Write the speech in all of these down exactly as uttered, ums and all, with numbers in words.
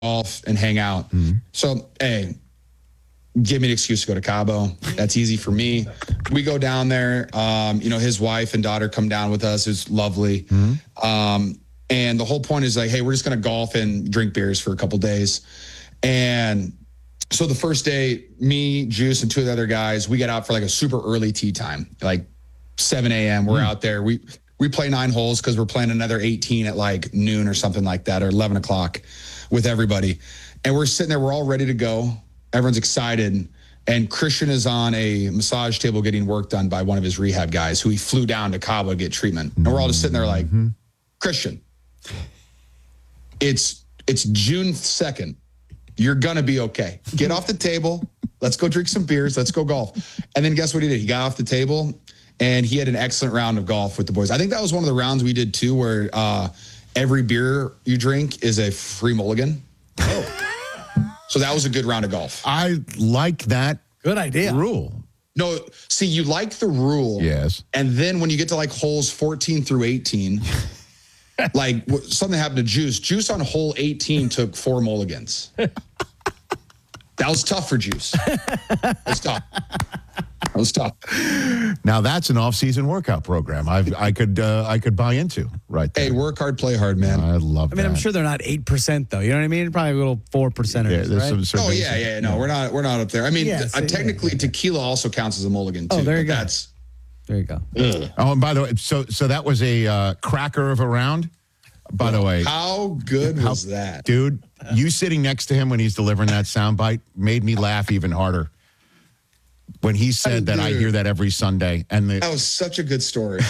golf and hang out. Mm-hmm. So, hey, give me an excuse to go to Cabo. That's easy for me. We go down there. Um, you know, his wife and daughter come down with us. It's lovely. Mm-hmm. Um, and the whole point is like, hey, we're just going to golf and drink beers for a couple days. And so the first day, me, Juice, and two of the other guys, we get out for like a super early tee time, like seven a.m. We're mm. out there. We we play nine holes because we're playing another eighteen at like noon or something like that, or eleven o'clock with everybody. And we're sitting there. We're all ready to go. Everyone's excited. And Christian is on a massage table getting work done by one of his rehab guys who he flew down to Cabo to get treatment. And we're all just sitting there like, mm-hmm. Christian, it's it's June second. You're going to be okay. Get off the table. Let's go drink some beers. Let's go golf. And then guess what he did? He got off the table, and he had an excellent round of golf with the boys. I think that was one of the rounds we did, too, where uh, every beer you drink is a free mulligan. Oh. So that was a good round of golf. I like that good idea rule. No, see, you like the rule. Yes. And then when you get to, like, holes fourteen through eighteen, like, something happened to Juice. Juice on hole eighteen took four mulligans. That was tough for Juice. That was tough. That was tough. Now that's an off-season workout program. I I could uh, I could buy into right there. Hey, work hard, play hard, man. I love. I mean, that. I'm sure they're not eight percent though. You know what I mean? Probably a little four percenters. Yeah, right? some oh yeah, yeah. No, we're not. We're not up there. I mean, yeah, uh, technically, yeah, yeah. tequila also counts as a mulligan too. Oh, there you go. That's there you go. Ugh. Oh, and by the way, so so that was a uh, cracker of a round. By the way, how good how, was that, dude? You sitting next to him when he's delivering that soundbite made me laugh even harder. When he said hey, that, dude, I hear that every Sunday, and the, that was such a good story.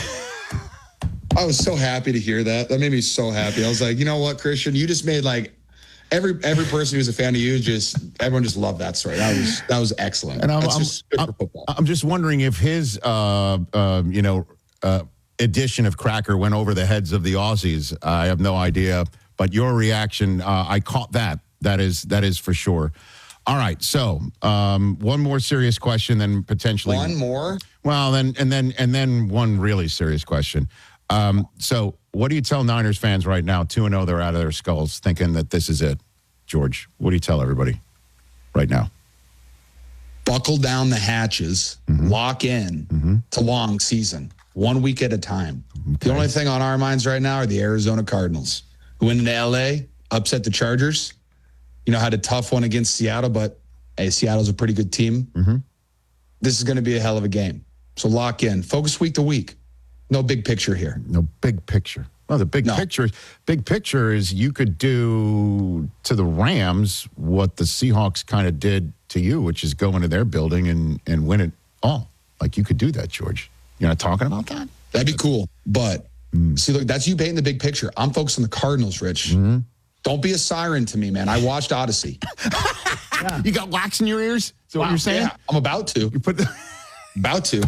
I was so happy to hear that. That made me so happy. I was like, you know what, Christian, you just made like every every person who's a fan of you, just everyone just loved that story. That was that was excellent. And I'm, That's I'm, just good I'm, for football. I'm just wondering if his, uh, uh, you know, uh, edition of Cracker went over the heads of the Aussies. I have no idea, but your reaction, uh, I caught that. That is that is for sure. All right, so um, one more serious question, then potentially one more. Well, then and then and then one really serious question. Um, so, what do you tell Niners fans right now? Two and zero, they're out of their skulls, thinking that this is it. George, what do you tell everybody right now? Buckle down the hatches, mm-hmm. lock in mm-hmm. to long season, one week at a time. Okay. The only thing on our minds right now are the Arizona Cardinals, who went into L A, upset the Chargers. You know, had a tough one against Seattle, but hey, Seattle's a pretty good team. Mm-hmm. This is going to be a hell of a game. So lock in. Focus week to week. No big picture here. No big picture. Well, the big no. picture, big picture is you could do to the Rams what the Seahawks kind of did to you, which is go into their building and, and win it all. Like you could do that, George. You're not talking about that? That'd be cool. But mm. see, look, that's you painting the big picture. I'm focused on the Cardinals, Rich. Mm-hmm. Don't be a siren to me, man. I watched Odyssey. Yeah. You got wax in your ears? Is that wow. what you're saying? Yeah, I'm about to. You put the about to.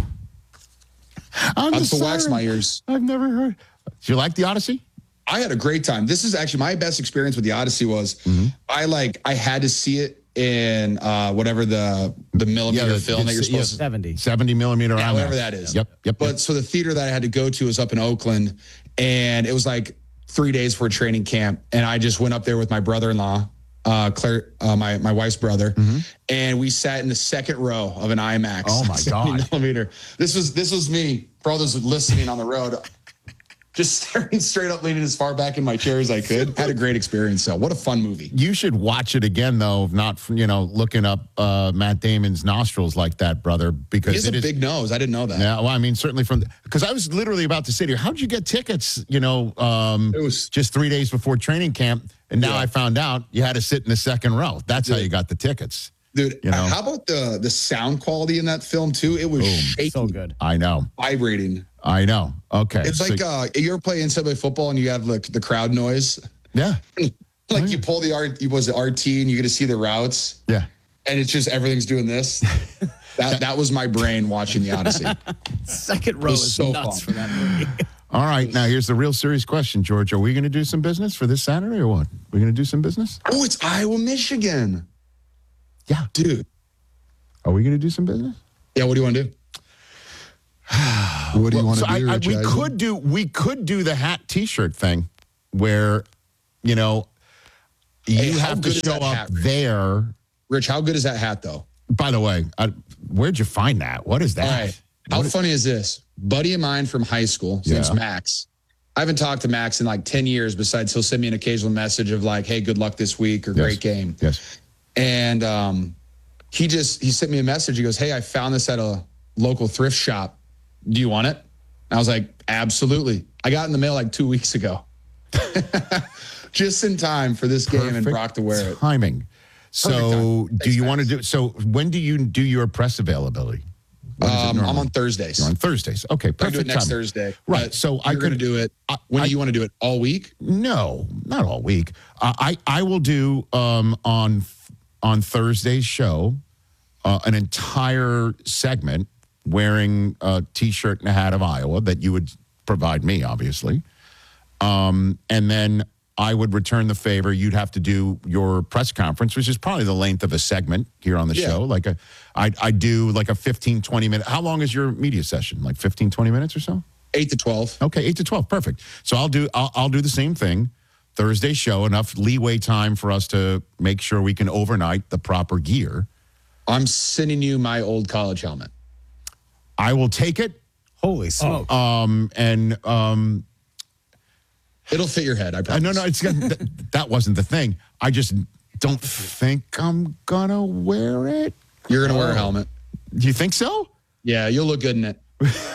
I'm about to wax my ears. I've never heard. Did you like the Odyssey? I had a great time. This is actually my best experience with the Odyssey was mm-hmm. I like I had to see it in uh, whatever the the millimeter yeah, the, film that you're supposed to seventy. seventy millimeter yeah, IMAX. Whatever that is. Yep, yep. But yep. so the theater that I had to go to was up in Oakland, and it was like three days for a training camp, and I just went up there with my brother-in-law, uh, Claire, uh, my my wife's brother, mm-hmm. and we sat in the second row of an IMAX. Oh my god! Millimeter. This was this was me for all those listening on the road, just staring straight up, leaning as far back in my chair as I could. Had a great experience. So what a fun movie. You should watch it again, though. Not you know looking up uh, Matt Damon's nostrils like that, brother, because he has it a is, big nose. I didn't know that. Yeah, well, I mean, certainly from because I was literally about to sit here. How'd you get tickets? You know, um, it was just three days before training camp, and now yeah. I found out you had to sit in the second row. That's Dude. how you got the tickets. Dude, you know? How about the the sound quality in that film too? It was Boom. shaking. So good. I know. Vibrating. I know. Okay. It's so, like uh, you ever play N C double A football and you have like the crowd noise? Yeah. Like you pull the R, was it R T and you get to see the routes? Yeah. And it's just everything's doing this. That that was my brain watching the Odyssey. Second row is so nuts fun. for that movie. All right, now here's the real serious question, George. Are we going to do some business for this Saturday or what? We're going to do some business? Oh, it's Iowa, Michigan. Yeah. Dude. Are we going to do some business? Yeah, what do you want to do? What do you well, want to so do, I, I, Rich we Eisen? could do we could do the hat T-shirt thing, where, you know, Hey, you how have to good is show that up hat, Rich? there. Rich, how good is that hat, though? By the way, I, where'd you find that? What is that? All right. How What is- funny is this? Buddy of mine from high school, his name's Yeah. Max. I haven't talked to Max in like ten years, besides he'll send me an occasional message of like, hey, good luck this week or Yes. great game. Yes. And um, he just, he sent me a message. He goes, hey, I found this at a local thrift shop. Do you want it? And I was like, absolutely. I got it in the mail like two weeks ago. Just in time for this game and Perfect Brock to wear it. Timing. So, time. do Thanks, you want to Max. do? So, when do you do your press availability? When is it Um, I'm normally? on Thursdays. You're on Thursdays. Okay, I can perfect do it next timing. Thursday. Right. But So I you're going to could do it. I- When I- do you want to do it? All week? No, not all week. Uh, I I will do um, on on Thursday's show uh, an entire segment wearing a T-shirt and a hat of Iowa that you would provide me, obviously, um, and then I would return the favor. You'd have to do your press conference, which is probably the length of a segment here on the Yeah. show. Like a, I I do like a fifteen, twenty minute. How long is your media session? Like fifteen, twenty minutes or so? eight to twelve. Okay, eight to twelve, perfect. So I'll do I'll, I'll do the same thing. Thursday show, enough leeway time for us to make sure we can overnight the proper gear. I'm sending you my old college helmet. I will take it, Holy smoke. um, and um, It'll fit your head. I uh, promise. no, no, it's th- that wasn't the thing. I just don't think I'm gonna wear it. You're going to wear Oh. a helmet. Do you think so? Yeah, you'll look good in it.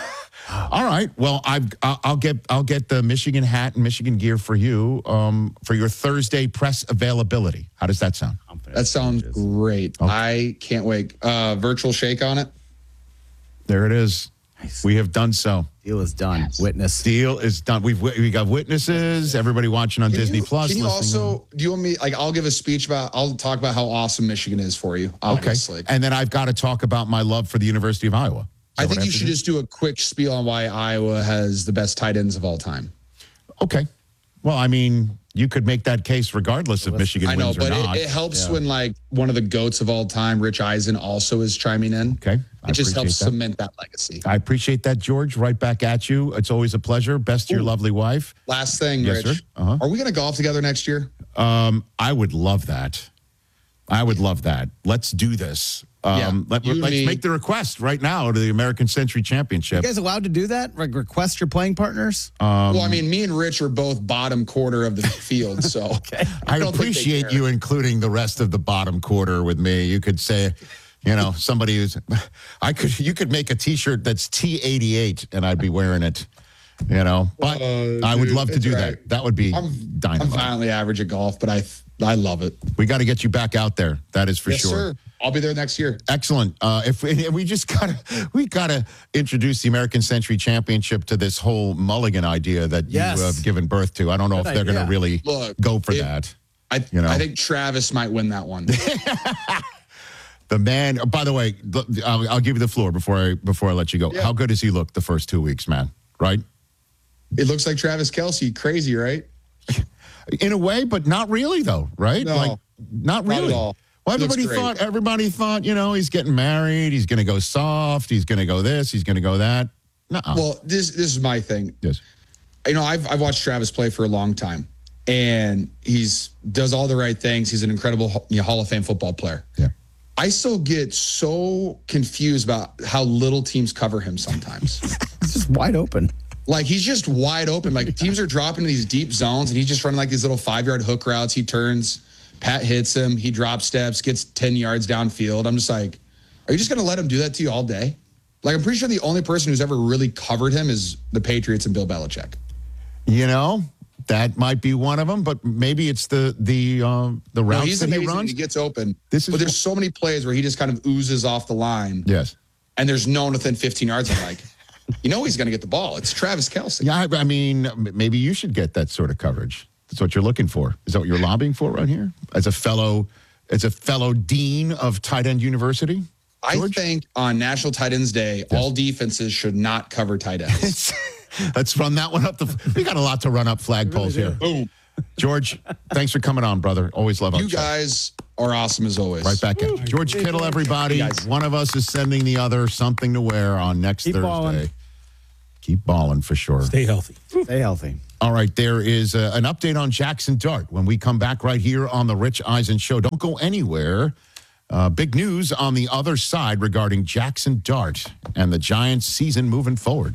All right. Well, I've, I'll I'll get I'll get the Michigan hat and Michigan gear for you um, for your Thursday press availability. How does that sound? That sounds great. I can't wait. Uh, virtual shake on it. There it is. Nice. We have done so. Deal is done. Witness. Deal is done. We've we got witnesses. Everybody watching on Can Disney you, Plus. Can you listening also, do you want me, like, I'll give a speech about, I'll talk about how awesome Michigan is for you, on- okay, obviously. and then I've got to talk about my love for the University of Iowa. Is I that think what you have should to just do a quick spiel on why Iowa has the best tight ends of all time. do? Okay. Well, I mean, you could make that case regardless if Michigan I know, wins or but not. it, it helps Yeah. when, like, one of the GOATs of all time, Rich Eisen, also is chiming in. Okay, I It just helps appreciate that. cement that legacy. I appreciate that, George. Right back at you. It's always a pleasure. Best to your lovely wife. Last thing, Yes, Rich. sir. Uh-huh. Are we going to golf together next year? Um, I would love that. I would love that. Let's do this. Um, Yeah, let, you and let's me. make the request right now to the American Century Championship. You guys allowed to do that? Like request your playing partners? Um, well, I mean, me and Rich are both bottom quarter of the field, so I don't think they appreciate care. you including the rest of the bottom quarter with me. You could say, you know, somebody who's, I could, you could make a T-shirt that's T eighty-eight, and I'd be wearing it. You know, but Uh, I would dude, love to it's do all that. right. That would be I'm dynamite. violently average at golf, but I I love it. We got to get you back out there. That is for Yes, sure. sir. I'll be there next year. Excellent. Uh, if we, we just gotta, we gotta introduce the American Century Championship to this whole mulligan idea that Yes. you have given birth to. I don't know Good if they're going to idea. really Look, go for it- that. I You know. I think Travis might win that one. The man. oh, by the way, the- I'll, I'll give you the floor before I before I let you go. Yeah. How good has he looked the first two weeks, man? Right? It looks like Travis Kelsey. Crazy, right? In a way, but not really, though. Right? No, like not not really. at all. Well, He looks everybody great. thought. Everybody thought. You know, he's getting married. He's going to go soft. He's going to go this. He's going to go that. No. Well, this this is my thing. yes. You know, I've I've watched Travis play for a long time, and he's does all the right things. He's an incredible you know, Hall of Fame football player. Yeah. I still get so confused about how little teams cover him sometimes. It's just wide open. Like he's just wide open. Like teams are dropping these deep zones, and he's just running like these little five yard hook routes. He turns, Pat hits him, he drop steps, gets ten yards downfield. I'm just like, are you just going to let him do that to you all day? Like I'm pretty sure the only person who's ever really covered him is the Patriots and Bill Belichick. You know, that might be one of them, but maybe it's the the um, the No, routes he's that he amazing. runs. He gets open. This is but there's so many plays where he just kind of oozes off the line, Yes. and there's no one within fifteen yards. I'm like, you know, he's going to get the ball. It's Travis Kelsey. Yeah, I, I mean, m- maybe you should get that sort of coverage. That's what you're looking for. Is that what you're lobbying for right here? As a fellow, as a fellow dean of Tight End University, I George? think on National Tight Ends Day, all defenses should not cover tight ends. Let's run that one up. The we got a lot to run up flagpoles here. Boom. George, thanks for coming on, brother. Always love our You show. guys are awesome as always. Right back at you. George Kittle, everybody. Hey, guys. One of us is sending the other something to wear on next Keep Thursday. balling. Keep balling for sure. Stay healthy. Stay healthy. All right, there is uh, an update on Jackson Dart when we come back right here on the Rich Eisen Show. Don't go anywhere. Uh, big news on the other side regarding Jackson Dart and the Giants season moving forward.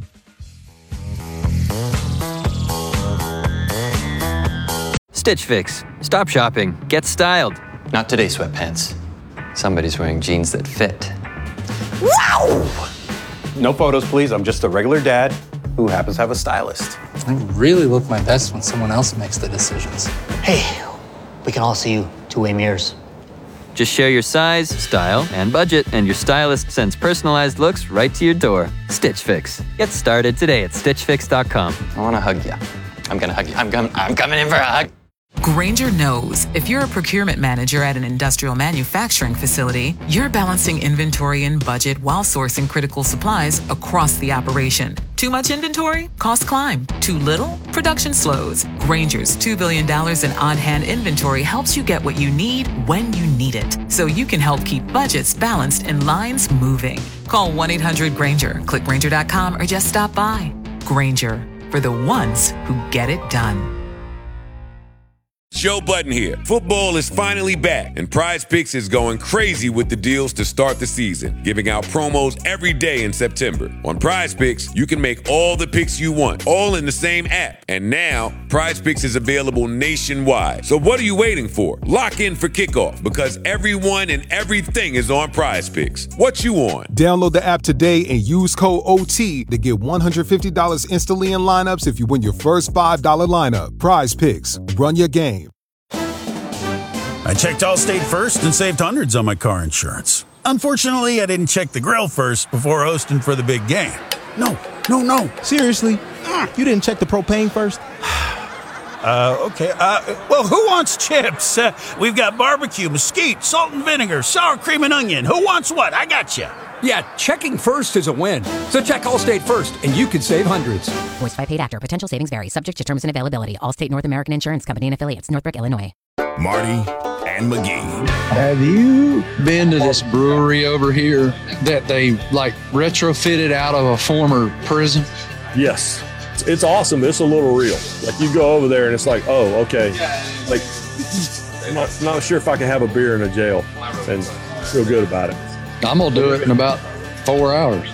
Stitch Fix. Stop shopping. Get styled. Not today, sweatpants. Somebody's wearing jeans that fit. Wow! No photos, please. I'm just a regular dad who happens to have a stylist. I really look my best when someone else makes the decisions. Hey, we can all see you two-way mirrors. Just share your size, style, and budget, and your stylist sends personalized looks right to your door. Stitch Fix. Get started today at stitch fix dot com. I want to hug you. I'm going to hug you. I'm, com- I'm coming in for a hug. Grainger knows if you're a procurement manager at an industrial manufacturing facility, you're balancing inventory and budget while sourcing critical supplies across the operation. Too much inventory? Costs climb. Too little? Production slows. Grainger's two billion dollars in on-hand inventory helps you get what you need when you need it, so you can help keep budgets balanced and lines moving. Call one eight hundred Grainger, click Grainger dot com, or just stop by. Grainger, for the ones who get it done. Joe Budden here. Football is finally back, and Prize Picks is going crazy with the deals to start the season, giving out promos every day in September. On Prize Picks, you can make all the picks you want, all in the same app. And now, Prize Picks is available nationwide. So what are you waiting for? Lock in for kickoff, because everyone and everything is on Prize Picks. What you on? Download the app today and use code O T to get one hundred fifty dollars instantly in lineups if you win your first five dollars lineup. Prize Picks. Run your game. I checked Allstate first and saved hundreds on my car insurance. Unfortunately, I didn't check the grill first before hosting for the big game. No, no, no. Seriously? You didn't check the propane first? Uh, okay. Uh, well, who wants chips? Uh, we've got barbecue, mesquite, salt and vinegar, sour cream and onion. Who wants what? I got you. Yeah, checking first is a win. So check Allstate first, and you could save hundreds. Voiced by paid actor. Potential savings vary. Subject to terms and availability. Allstate North American Insurance Company and affiliates. Northbrook, Illinois. Marty and McGee. Have you been to this brewery over here that they like retrofitted out of a former prison? Yes. It's awesome. It's a little real. Like you go over there and it's like, oh, okay. Like, I'm not, not sure if I can have a beer in a jail and feel good about it. I'm going to do it in about four hours.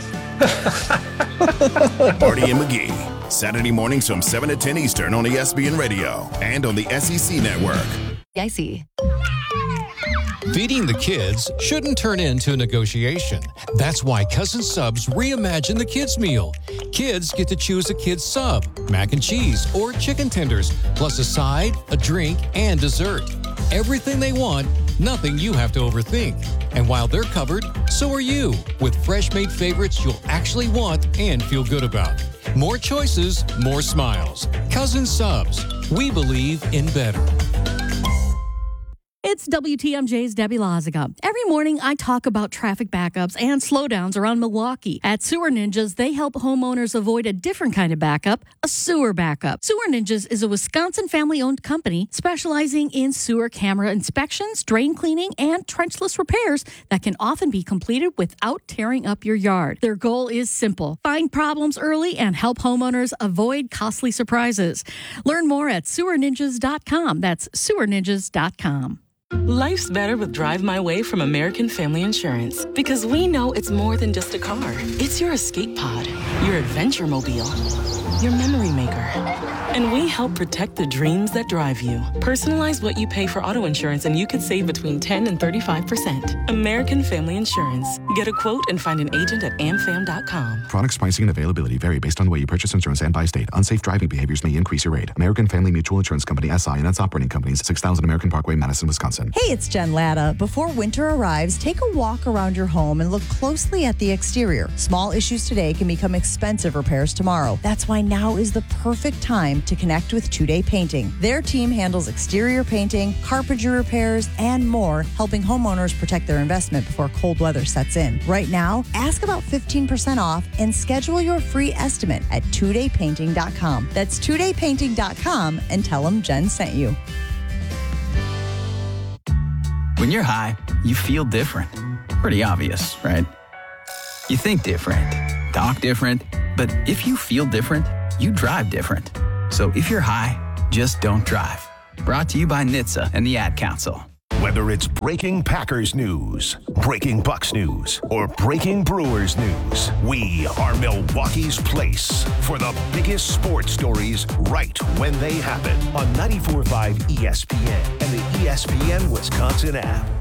Marty and McGee. Saturday mornings from seven to ten Eastern on E S P N Radio and on the S E C Network. I see. Feeding the kids shouldn't turn into a negotiation. That's why Cousin Subs reimagined the kids' meal. Kids get to choose a kid's sub, mac and cheese, or chicken tenders, plus a side, a drink, and dessert. Everything they want, nothing you have to overthink. And while they're covered, so are you, with fresh-made favorites you'll actually want and feel good about. More choices, more smiles. Cousin Subs. We believe in better. It's W T M J's Debbie Loziga. Every morning, I talk about traffic backups and slowdowns around Milwaukee. At Sewer Ninjas, they help homeowners avoid a different kind of backup, a sewer backup. Sewer Ninjas is a Wisconsin family-owned company specializing in sewer camera inspections, drain cleaning, and trenchless repairs that can often be completed without tearing up your yard. Their goal is simple: find problems early and help homeowners avoid costly surprises. Learn more at sewer ninjas dot com. That's sewer ninjas dot com. Life's better with Drive My Way from American Family Insurance, because we know it's more than just a car. It's your escape pod, your adventure mobile, your memory maker. And we help protect the dreams that drive you. Personalize what you pay for auto insurance and you could save between ten and thirty-five percent. American Family Insurance. Get a quote and find an agent at am fam dot com. Products pricing and availability vary based on the way you purchase insurance and by state. Unsafe driving behaviors may increase your rate. American Family Mutual Insurance Company, S I and its operating companies, six thousand American Parkway, Madison, Wisconsin. Hey, it's Jen Latta. Before winter arrives, take a walk around your home and look closely at the exterior. Small issues today can become expensive repairs tomorrow. That's why now is the perfect time to connect with Two Day Painting. Their team handles exterior painting, carpentry repairs, and more, helping homeowners protect their investment before cold weather sets in. Right now, ask about fifteen percent off and schedule your free estimate at two day painting dot com. That's two day painting dot com and tell them Jen sent you. When you're high, you feel different. Pretty obvious, right? You think different, talk different, but if you feel different, you drive different. So if you're high, just don't drive. Brought to you by N H T S A and the Ad Council. Whether it's breaking Packers news, breaking Bucks news, or breaking Brewers news, we are Milwaukee's place for the biggest sports stories right when they happen on ninety-four point five E S P N and the E S P N Wisconsin app.